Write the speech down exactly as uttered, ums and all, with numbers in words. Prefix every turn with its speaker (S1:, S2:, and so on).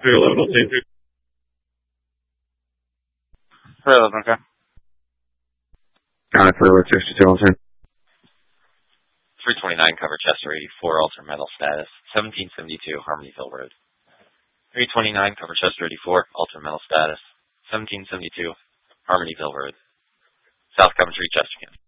S1: three eleven, I'll take it.
S2: three eleven, okay.
S3: Got it, three eleven, sixty-two, I'll take.
S4: three twenty-nine, cover Chester eighty-four, alter metal status, seventeen seventy-two, Harmonyville Road. three twenty-nine, cover Chester eighty-four, alter metal status, seventeen seventy-two, Harmonyville Road. South Coventry, Chesterfield.